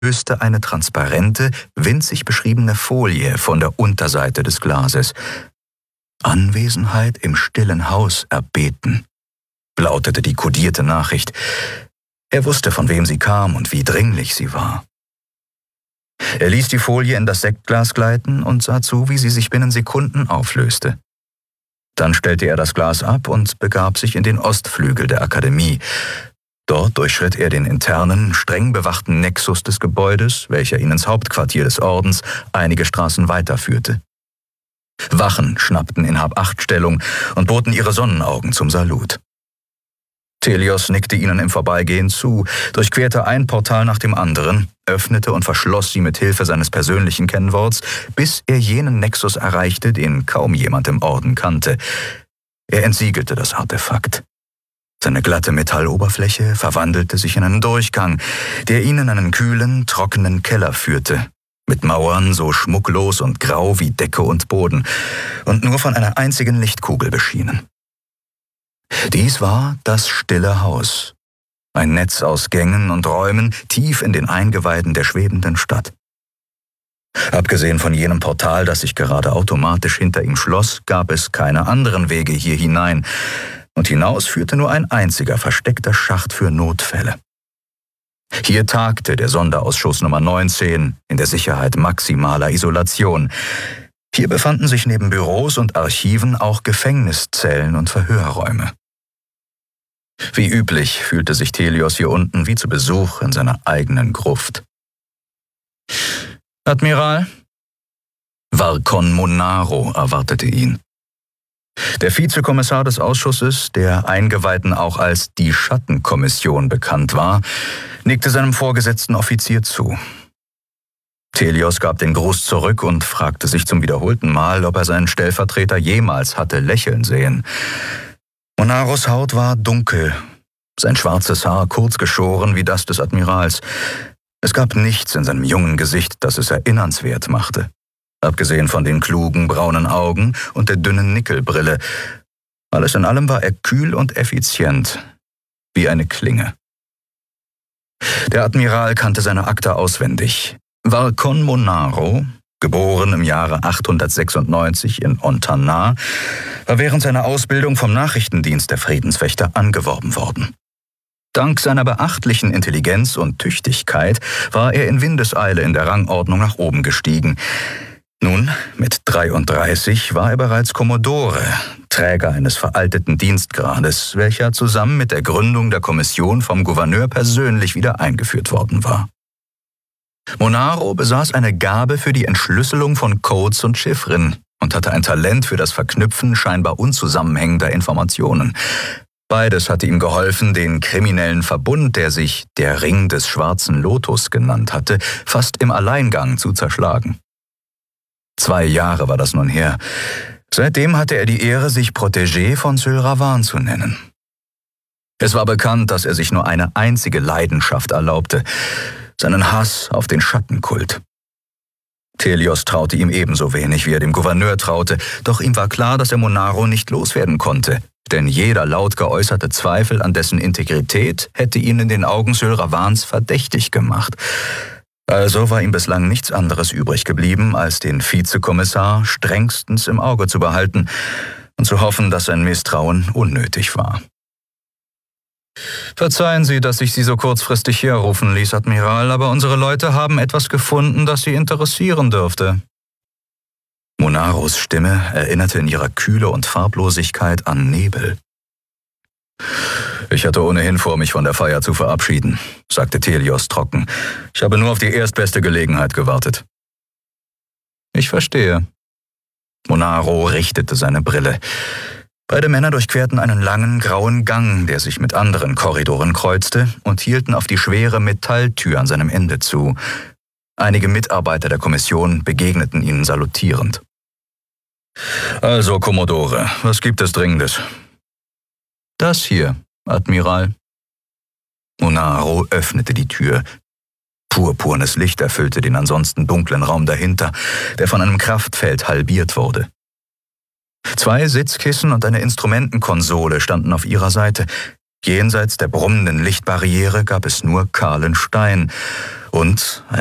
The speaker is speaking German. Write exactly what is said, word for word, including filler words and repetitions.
löste eine transparente, winzig beschriebene Folie von der Unterseite des Glases. »Anwesenheit im stillen Haus erbeten«, lautete die kodierte Nachricht. Er wusste, von wem sie kam und wie dringlich sie war. Er ließ die Folie in das Sektglas gleiten und sah zu, wie sie sich binnen Sekunden auflöste. Dann stellte er das Glas ab und begab sich in den Ostflügel der Akademie. Dort durchschritt er den internen, streng bewachten Nexus des Gebäudes, welcher ihn ins Hauptquartier des Ordens einige Straßen weiterführte. Wachen schnappten in Hab-Acht-Stellung und boten ihre Sonnenaugen zum Salut. Telios nickte ihnen im Vorbeigehen zu, durchquerte ein Portal nach dem anderen, öffnete und verschloss sie mit Hilfe seines persönlichen Kennworts, bis er jenen Nexus erreichte, den kaum jemand im Orden kannte. Er entsiegelte das Artefakt. Seine glatte Metalloberfläche verwandelte sich in einen Durchgang, der ihn in einen kühlen, trockenen Keller führte, mit Mauern so schmucklos und grau wie Decke und Boden und nur von einer einzigen Lichtkugel beschienen. Dies war das Stille Haus, ein Netz aus Gängen und Räumen tief in den Eingeweiden der schwebenden Stadt. Abgesehen von jenem Portal, das sich gerade automatisch hinter ihm schloss, gab es keine anderen Wege hier hinein, und hinaus führte nur ein einziger versteckter Schacht für Notfälle. Hier tagte der Sonderausschuss Nummer neunzehn in der Sicherheit maximaler Isolation. Hier befanden sich neben Büros und Archiven auch Gefängniszellen und Verhörräume. Wie üblich fühlte sich Telios hier unten wie zu Besuch in seiner eigenen Gruft. »Admiral?« Varkon Monaro erwartete ihn. Der Vizekommissar des Ausschusses, der Eingeweihten auch als die Schattenkommission bekannt war, nickte seinem vorgesetzten Offizier zu. Telios gab den Gruß zurück und fragte sich zum wiederholten Mal, ob er seinen Stellvertreter jemals hatte lächeln sehen. Monaros Haut war dunkel, sein schwarzes Haar kurz geschoren wie das des Admirals. Es gab nichts in seinem jungen Gesicht, das es erinnernswert machte, abgesehen von den klugen braunen Augen und der dünnen Nickelbrille. Alles in allem war er kühl und effizient, wie eine Klinge. Der Admiral kannte seine Akte auswendig. Varkon Monaro, geboren im Jahre achthundertsechsundneunzig in Ontana, war während seiner Ausbildung vom Nachrichtendienst der Friedenswächter angeworben worden. Dank seiner beachtlichen Intelligenz und Tüchtigkeit war er in Windeseile in der Rangordnung nach oben gestiegen. Nun, mit dreiunddreißig, war er bereits Kommodore, Träger eines veralteten Dienstgrades, welcher zusammen mit der Gründung der Kommission vom Gouverneur persönlich wieder eingeführt worden war. Monaro besaß eine Gabe für die Entschlüsselung von Codes und Chiffren und hatte ein Talent für das Verknüpfen scheinbar unzusammenhängender Informationen. Beides hatte ihm geholfen, den kriminellen Verbund, der sich der Ring des Schwarzen Lotus genannt hatte, fast im Alleingang zu zerschlagen. Zwei Jahre war das nun her. Seitdem hatte er die Ehre, sich Protégé von Syl Ravan zu nennen. Es war bekannt, dass er sich nur eine einzige Leidenschaft erlaubte, seinen Hass auf den Schattenkult. Telios traute ihm ebenso wenig, wie er dem Gouverneur traute, doch ihm war klar, dass er Monaro nicht loswerden konnte, denn jeder laut geäußerte Zweifel an dessen Integrität hätte ihn in den Augen Syl Ravans verdächtig gemacht. Also war ihm bislang nichts anderes übrig geblieben, als den Vizekommissar strengstens im Auge zu behalten und zu hoffen, dass sein Misstrauen unnötig war. »Verzeihen Sie, dass ich Sie so kurzfristig herrufen ließ, Admiral, aber unsere Leute haben etwas gefunden, das Sie interessieren dürfte.« Monaros Stimme erinnerte in ihrer Kühle und Farblosigkeit an Nebel. »Ich hatte ohnehin vor, mich von der Feier zu verabschieden«, sagte Telios trocken. »Ich habe nur auf die erstbeste Gelegenheit gewartet.« »Ich verstehe.« Monaro richtete seine Brille. Beide Männer durchquerten einen langen, grauen Gang, der sich mit anderen Korridoren kreuzte, und hielten auf die schwere Metalltür an seinem Ende zu. Einige Mitarbeiter der Kommission begegneten ihnen salutierend. »Also, Kommodore, was gibt es Dringendes?« »Das hier, Admiral.« Monaro öffnete die Tür. Purpurnes Licht erfüllte den ansonsten dunklen Raum dahinter, der von einem Kraftfeld halbiert wurde. Zwei Sitzkissen und eine Instrumentenkonsole standen auf ihrer Seite. Jenseits der brummenden Lichtbarriere gab es nur kahlen Stein und